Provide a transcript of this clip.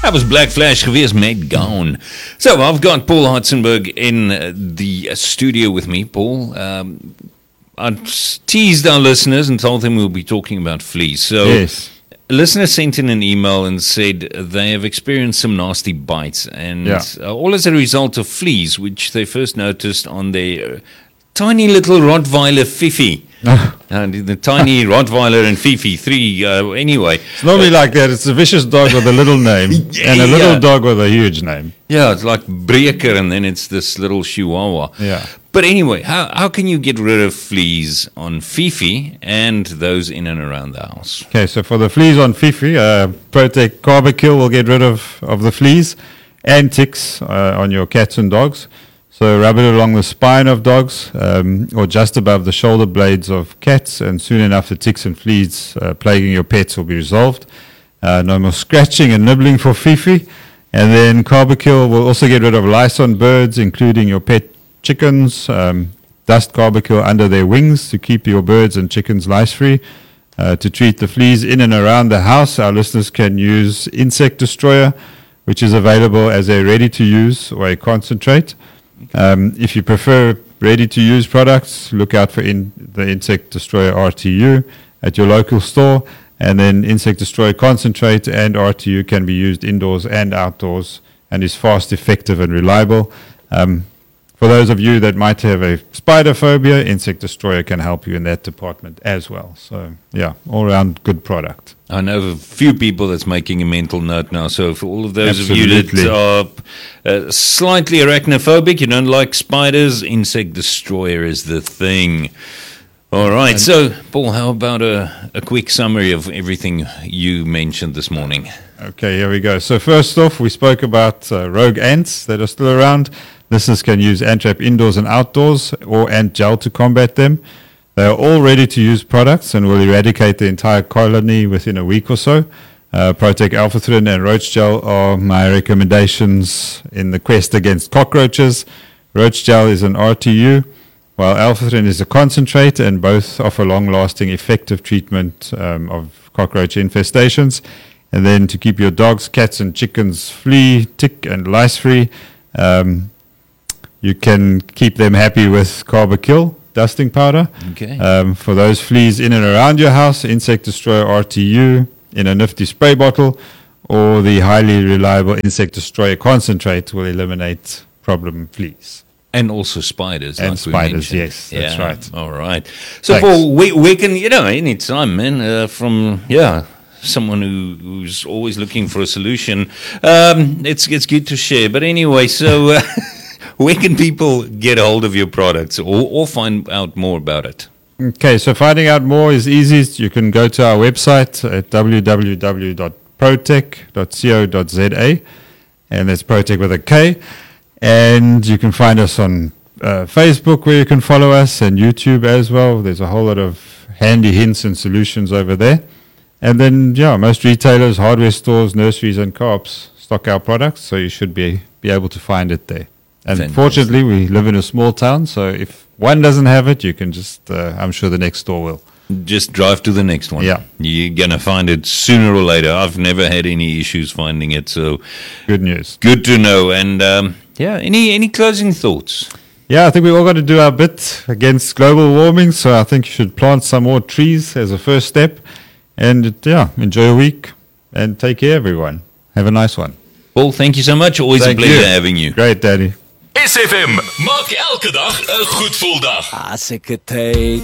That was Black Flash geweest met Gone. So I've got Paul Hartzenberg in the studio with me. Paul, I teased our listeners and told them we'll be talking about fleas. So Yes. a listener sent in an email and said they have experienced some nasty bites, and all as a result of fleas, which they first noticed on their tiny little Rottweiler Fifi. And the tiny Rottweiler and Fifi, three, anyway. It's normally like that. It's a vicious dog with a little name and a little dog with a huge name. Yeah, it's like Breaker, and then it's this little Chihuahua. Yeah. But anyway, how can you get rid of fleas on Fifi and those in and around the house? Okay, so for the fleas on Fifi, Protect Carbakill will get rid of the fleas and ticks on your cats and dogs. So rub it along the spine of dogs or just above the shoulder blades of cats, and soon enough the ticks and fleas plaguing your pets will be resolved. No more scratching and nibbling for Fifi. And then Carbakill will also get rid of lice on birds, including your pet chickens. Dust Carbakill under their wings to keep your birds and chickens lice-free. To treat the fleas in and around the house, our listeners can use Insect Destroyer, which is available as a ready-to-use or a concentrate. If you prefer ready-to-use products, look out for the Insect Destroyer RTU at your local store. And then Insect Destroyer Concentrate and RTU can be used indoors and outdoors and is fast, effective, and reliable. For those of you that might have a spider phobia, Insect Destroyer can help you in that department as well. So, yeah, all-around good product. I know a few people that's making a mental note now. So for all of those Absolutely. of you that are slightly arachnophobic, you don't like spiders, Insect Destroyer is the thing. All right. So, Paul, how about a quick summary of everything you mentioned this morning? Okay, here we go. So first off, we spoke about rogue ants that are still around. Listeners can use Ant-Trap indoors and outdoors or ant gel to combat them. They are all ready-to-use products and will eradicate the entire colony within a week or so. Protect Alpha-Thrin and Roach Gel are my recommendations in the quest against cockroaches. Roach Gel is an RTU, while Alpha-Thrin is a concentrate, and both offer long-lasting, effective treatment of cockroach infestations. And then to keep your dogs, cats, and chickens flea, tick, and lice-free, you can keep them happy with Carbakill dusting powder. Okay. For those fleas in and around your house, Insect Destroyer RTU in a nifty spray bottle, or the highly reliable Insect Destroyer Concentrate will eliminate problem fleas. And also spiders. And like spiders, we mentioned. yes, that's right. All right. So, Thanks. Paul, we can, anytime, man, from, someone who's always looking for a solution. It's good to share. But anyway, so where can people get a hold of your products or find out more about it? Okay, so finding out more is easy. You can go to our website at www.protech.co.za, and that's Protech with a K. And you can find us on Facebook, where you can follow us, and YouTube as well. There's a whole lot of handy hints and solutions over there. And then, most retailers, hardware stores, nurseries, and co-ops stock our products, so you should be able to find it there. And Fantastic. Fortunately, we live in a small town, so if one doesn't have it, you can just, I'm sure the next store will. Just drive to the next one. Yeah. You're going to find it sooner or later. I've never had any issues finding it, so Good news. good to know. And, any closing thoughts? Yeah, I think we all got to do our bit against global warming, so I think you should plant some more trees as a first step. And, enjoy your week, and take care, everyone. Have a nice one. Paul, thank you so much. Always Thank a pleasure you. having you. Great, Daddy. SFM maak elke dag 'n goed gevoel dag. As ek 'n tyd